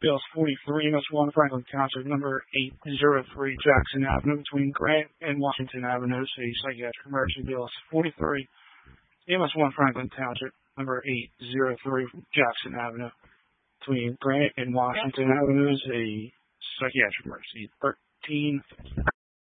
Bills 43, MS 1, Franklin Township, number 803, Jackson Avenue, between Grant and Washington Avenues, a psychiatric emergency. Bills 43, MS 1, Franklin Township, number 803, Jackson Avenue, between Grant and Washington Avenues, a psychiatric emergency. 13